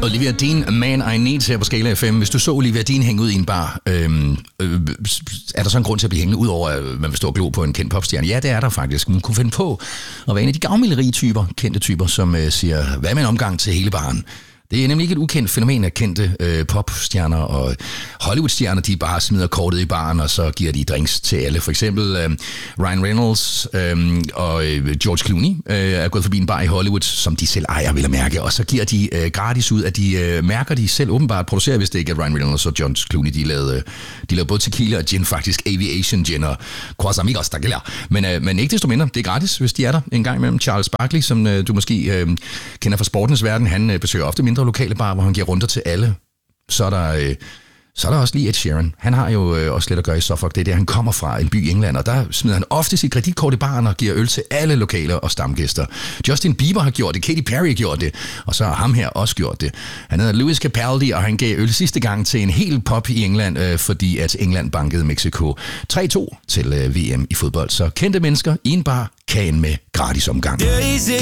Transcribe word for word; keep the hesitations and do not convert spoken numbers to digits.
Olivia Dean, Man I Need, her på Skala F M. Hvis du så Olivia Dean hænge ud i en bar, øhm, øh, er der så en grund til at blive hængende ud over, at man vil stå og glo på en kendt popstjerne? Ja, det er der faktisk. Man kunne finde på at være en af de gavmilde typer, kendte typer, som øh, siger, hvad med en omgang til hele baren? Det er nemlig ikke et ukendt fænomen af kendte øh, popstjerner og Hollywood-stjerner, de bare smider kortet i baren, og så giver de drinks til alle. For eksempel øh, Ryan Reynolds øh, og øh, George Clooney øh, er gået forbi en bar i Hollywood, som de selv ejer, vil jeg mærke, og så giver de øh, gratis ud af de øh, mærker, de selv åbenbart producerer, hvis det ikke er Ryan Reynolds og George Clooney. De lavede, øh, de lavede både tequila og gin, faktisk Aviation Gin og Quas Amigos Tequila. Men, øh, men ikke desto mindre, det er gratis, hvis de er der en gang imellem. Charles Barkley, som øh, du måske øh, kender fra sportens verden, han øh, besøger ofte mindre lokale bar, hvor han giver runder til alle. Så er der, øh, så er der også lige Ed Sheeran. Han har jo øh, også lidt at gøre i Suffolk. Det er der, han kommer fra, en by i England, og der smider han ofte sit kreditkort i baren og giver øl til alle lokale og stamgæster. Justin Bieber har gjort det, Katy Perry har gjort det, og så har ham her også gjort det. Han hedder Louis Capaldi, og han gav øl sidste gang til en hel pop i England, øh, fordi at England bankede Mexico tre to til øh, V M i fodbold. Så kendte mennesker i en bar kan med gratis omgang.